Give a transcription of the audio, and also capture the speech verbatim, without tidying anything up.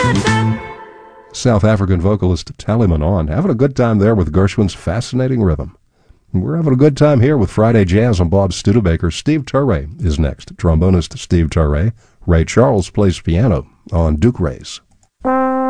South African vocalist Tally Manon, having a good time there with Gershwin's fascinating rhythm. We're having a good time here with Friday Jazz on Bob Studebaker. Steve Turre is next. Trombonist Steve Turre. Ray Charles plays piano on Duke Rays.